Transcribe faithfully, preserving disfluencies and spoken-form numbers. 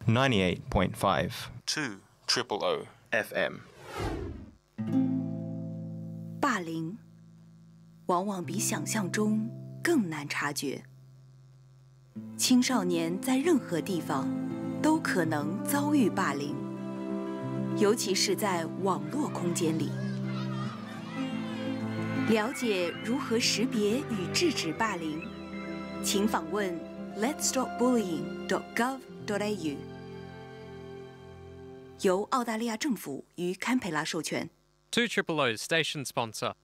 ninety-eight point five two triple O F M。 霸凌往往比想象中更难察觉。青少年在任何地方都可能遭遇霸凌，尤其是在网络空间里。了解如何识别与制止霸凌，请访问 lets stop bullying dot gov dot a u， 由澳大利亚政府与堪培拉授权。 two triple O's station sponsor.